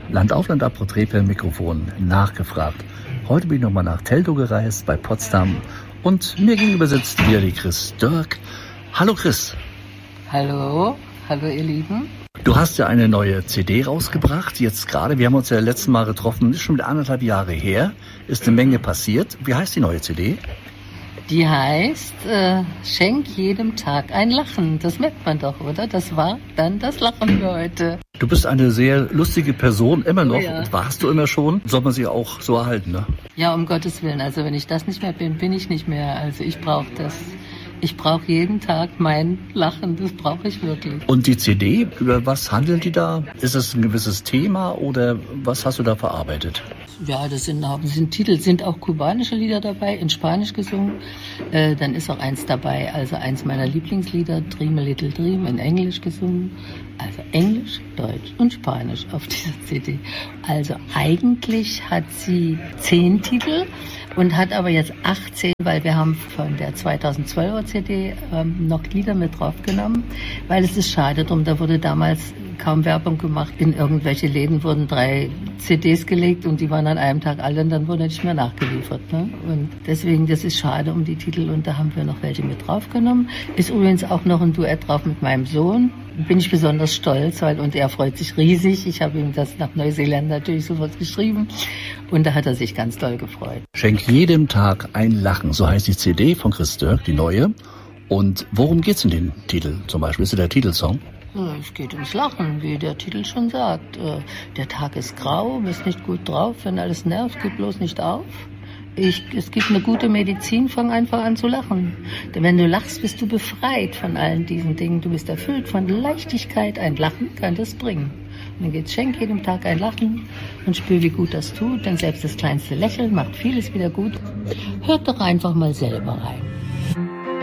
Land auf, Land ab, Porträt per Mikrofon, nachgefragt. Heute bin ich nochmal nach Teltow gereist, bei Potsdam. Und mir gegenüber sitzt wieder die Chris Dörk. Hallo Chris. Hallo ihr Lieben. Du hast ja eine neue CD rausgebracht, jetzt gerade. Wir haben uns ja letzten Mal getroffen, ist schon wieder 1,5 Jahre her. Ist eine Menge passiert. Wie heißt die neue CD? Die heißt, schenk jedem Tag ein Lachen. Das merkt man doch, oder? Das war dann das Lachen für heute. Du bist eine sehr lustige Person, immer noch. Oh ja. Und warst du immer schon. Soll man sie auch so erhalten, ne? Ja, um Gottes Willen. Also wenn ich das nicht mehr bin, bin ich nicht mehr. Also ich brauche das. Ich brauche jeden Tag mein Lachen, das brauche ich wirklich. Und die CD, über was handelt die da? Ist es ein gewisses Thema oder was hast du da verarbeitet? Ja, das sind Titel, sind auch kubanische Lieder dabei, in Spanisch gesungen. Dann ist auch eins dabei, also eins meiner Lieblingslieder, Dream a Little Dream, in Englisch gesungen. Also Englisch, Deutsch und Spanisch auf dieser CD. Also eigentlich hat sie 10 Titel und hat aber jetzt 18, weil wir haben von der 2012er CD noch Lieder mit draufgenommen, weil es ist schade drum, da wurde damals kaum Werbung gemacht. In irgendwelche Läden wurden 3 CDs gelegt und die waren an einem Tag alle und dann wurde nicht mehr nachgeliefert. Ne? Und deswegen, das ist schade um die Titel und da haben wir noch welche mit draufgenommen. Ist übrigens auch noch ein Duett drauf mit meinem Sohn. Bin ich besonders stolz, und er freut sich riesig. Ich habe ihm das nach Neuseeland natürlich sofort geschrieben und da hat er sich ganz doll gefreut. Schenk jedem Tag ein Lachen, so heißt die CD von Chris Dörk, die neue. Und worum geht's in den Titel zum Beispiel? Ist der Titelsong? Es geht ums Lachen, wie der Titel schon sagt. Der Tag ist grau, bist nicht gut drauf, wenn alles nervt, gib bloß nicht auf. Es gibt eine gute Medizin, fang einfach an zu lachen. Denn wenn du lachst, bist du befreit von allen diesen Dingen. Du bist erfüllt von Leichtigkeit. Ein Lachen kann das bringen. Und dann geht's, schenk jedem Tag ein Lachen und spür, wie gut das tut. Denn selbst das kleinste Lächeln macht vieles wieder gut. Hört doch einfach mal selber rein.